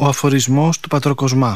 Ο αφορισμός του Πατροκοσμά.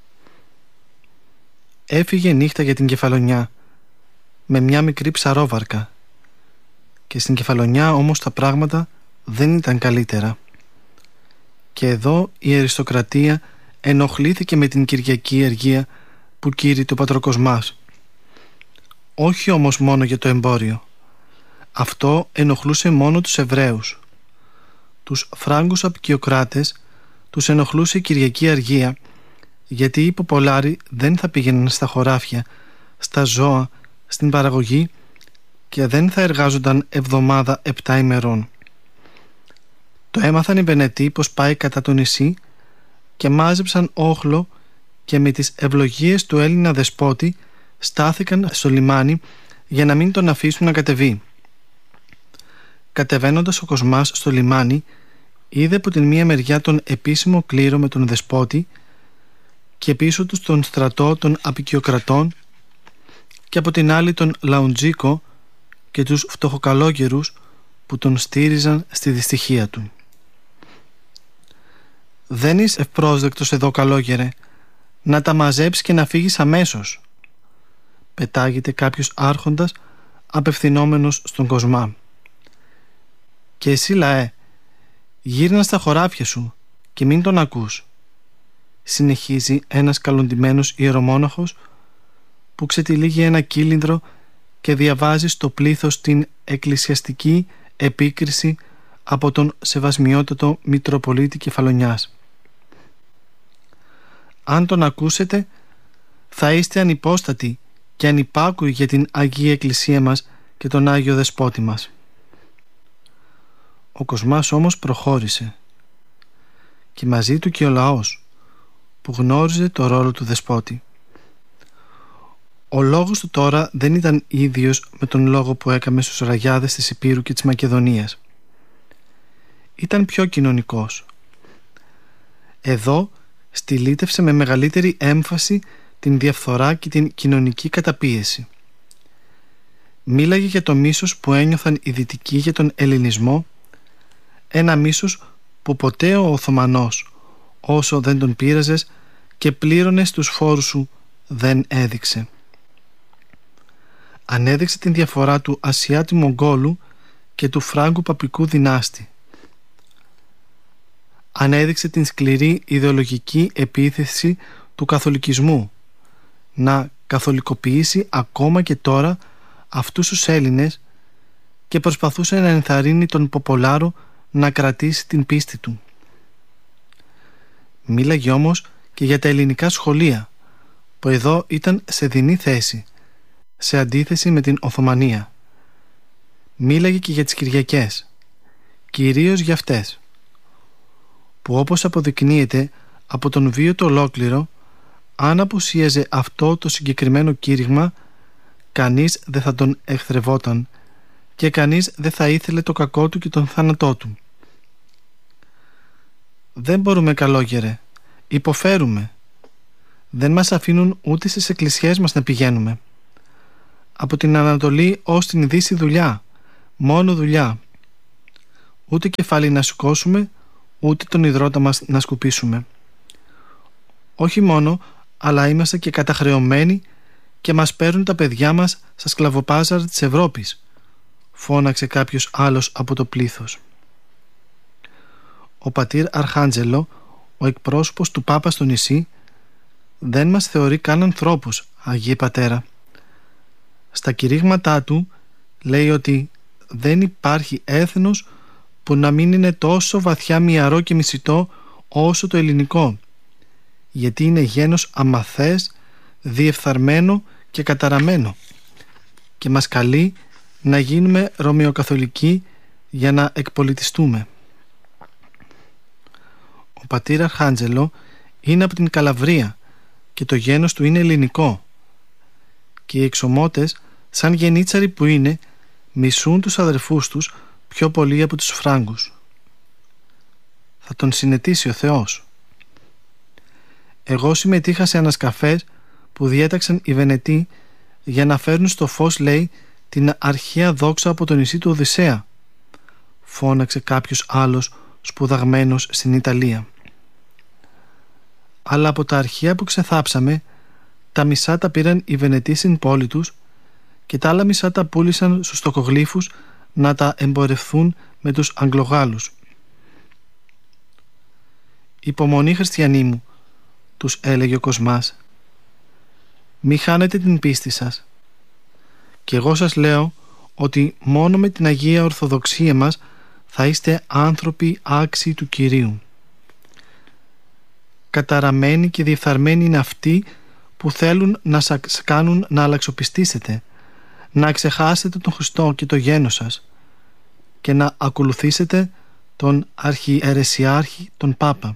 Έφυγε νύχτα για την Κεφαλονιά με μια μικρή ψαρόβαρκα, και στην Κεφαλονιά όμως τα πράγματα δεν ήταν καλύτερα. Και εδώ η αριστοκρατία ενοχλήθηκε με την Κυριακή αργία που κήρυτε ο Πατροκοσμάς. Όχι όμως μόνο για το εμπόριο. Αυτό ενοχλούσε μόνο τους Εβραίους. Τους Φράγκους απικιοκράτες τους ενοχλούσε η Κυριακή αργία, γιατί οι ποπολάροι δεν θα πήγαιναν στα χωράφια, στα ζώα, στην παραγωγή, και δεν θα εργάζονταν εβδομάδα 7 ημερών. Το έμαθαν οι Βενετοί πως πάει κατά το νησί και μάζεψαν όχλο και με τις ευλογίες του Έλληνα δεσπότη στάθηκαν στο λιμάνι για να μην τον αφήσουν να κατεβεί. Κατεβαίνοντας ο Κοσμάς στο λιμάνι, είδε από την μία μεριά τον επίσημο κλήρο με τον δεσπότη και πίσω τους τον στρατό των απικιοκρατών και από την άλλη τον Λαουντζίκο και τους φτωχοκαλόγερους που τον στήριζαν στη δυστυχία του. «Δεν είσαι ευπρόσδεκτος εδώ, καλόγερε, να τα μαζέψεις και να φύγεις αμέσως», πετάγεται κάποιος άρχοντας απευθυνόμενος στον Κοσμά. «Και εσύ, λαέ, γύρνα στα χωράφια σου και μην τον ακούς», συνεχίζει ένας καλοντημένος ιερομόναχος που ξετυλίγει ένα κύλινδρο και διαβάζει στο πλήθος την εκκλησιαστική επίκριση από τον Σεβασμιότατο Μητροπολίτη Κεφαλονιάς. «Αν τον ακούσετε, θα είστε ανυπόστατοι και ανυπάκουοι για την Αγία Εκκλησία μας και τον Άγιο Δεσπότη μας». Ο Κοσμάς όμως προχώρησε, και μαζί του και ο λαός που γνώριζε το ρόλο του δεσπότη. Ο λόγος του τώρα δεν ήταν ίδιος με τον λόγο που έκαμε στους ραγιάδες της Υπήρου και της Μακεδονίας. Ήταν πιο κοινωνικός. Εδώ στυλίτευσε με μεγαλύτερη έμφαση την διαφθορά και την κοινωνική καταπίεση. Μίλαγε για το μίσος που ένιωθαν οι Δυτικοί για τον Ελληνισμό, ένα μίσος που ποτέ ο Οθωμανός, όσο δεν τον πείραζες και πλήρωνες τους φόρους σου, δεν έδειξε. Ανέδειξε την διαφορά του Ασιάτη Μογγόλου και του Φράγκου παπικού δυνάστη. Ανέδειξε την σκληρή ιδεολογική επίθεση του καθολικισμού, να καθολικοποιήσει ακόμα και τώρα αυτούς τους Έλληνες, και προσπαθούσε να ενθαρρύνει τον Ποπολάρο να κρατήσει την πίστη του. Μίλαγε όμως και για τα ελληνικά σχολεία, που εδώ ήταν σε δεινή θέση, σε αντίθεση με την Οθωμανία. Μίλαγε και για τις Κυριακές, κυρίως για αυτές, που όπως αποδεικνύεται από τον βίο το ολόκληρο, αν απουσίαζε αυτό το συγκεκριμένο κήρυγμα, κανείς δεν θα τον εχθρευόταν και κανείς δεν θα ήθελε το κακό του και τον θάνατό του. «Δεν μπορούμε, καλόγερε, υποφέρουμε. Δεν μας αφήνουν ούτε στις εκκλησιές μας να πηγαίνουμε. Από την Ανατολή ως την Δύση δουλειά, μόνο δουλειά. Ούτε κεφάλι να σηκώσουμε, ούτε τον ιδρώτα μας να σκουπίσουμε. Όχι μόνο, αλλά είμαστε και καταχρεωμένοι και μας παίρνουν τα παιδιά μας στα σκλαβοπάζαρα της Ευρώπης», φώναξε κάποιος άλλος από το πλήθος. Ο πατήρ Αρχάντζελο, ο εκπρόσωπος του Πάπα στο νησί, δεν μας θεωρεί καν ανθρώπους, Αγίε Πατέρα. Στα κηρύγματά του λέει ότι δεν υπάρχει έθνος που να μην είναι τόσο βαθιά μυαρό και μισητό όσο το ελληνικό, γιατί είναι γένος αμαθές, διεφθαρμένο και καταραμένο, και μας καλεί να γίνουμε ρωμαιοκαθολικοί για να εκπολιτιστούμε. Ο πατήρ Αρχάντζελο είναι από την Καλαβρία και το γένος του είναι ελληνικό, και οι εξωμότες, σαν γενίτσαροι που είναι, μισούν τους αδερφούς τους πιο πολύ από τους Φράγκους. Θα τον συνετίσει ο Θεός. Εγώ συμμετείχα σε ανασκαφές που διέταξαν οι Βενετοί για να φέρνουν στο φως, λέει, την αρχαία δόξα από το νησί του Οδυσσέα, φώναξε κάποιος άλλος σπουδαγμένος στην Ιταλία. αλλά από τα αρχεία που ξεθάψαμε, τα μισά τα πήραν οι Βενετοί στην πόλη τους και τα άλλα μισά τα πούλησαν στους τοκογλύφους να τα εμπορευθούν με τους Αγγλογάλους. «Υπομονή, χριστιανοί μου», τους έλεγε ο Κοσμάς. «Μη χάνετε την πίστη σας. Και εγώ σας λέω ότι μόνο με την Αγία Ορθοδοξία μας θα είστε άνθρωποι άξιοι του Κυρίου. Καταραμένοι και διεφθαρμένοι είναι αυτοί που θέλουν να σας κάνουν να αλλαξοπιστήσετε, να ξεχάσετε τον Χριστό και το γένος σας και να ακολουθήσετε τον αρχιερεσιάρχη, τον Πάπα».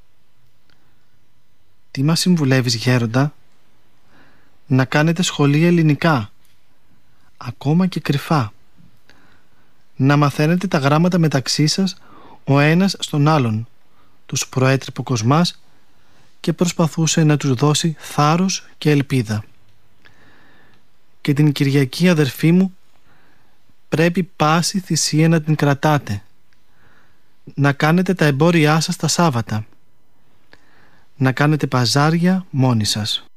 «Τι μας συμβουλεύεις, γέροντα?» «Να κάνετε σχολεία ελληνικά, ακόμα και κρυφά. Να μαθαίνετε τα γράμματα μεταξύ σας ο ένας στον άλλον», τους προέτρεπε ο Κοσμάς και προσπαθούσε να τους δώσει θάρρος και ελπίδα. «Και την Κυριακή, αδερφοί μου, πρέπει πάση θυσία να την κρατάτε. Να κάνετε τα εμπόρια σας τα Σάββατα. Να κάνετε παζάρια μόνοι σας».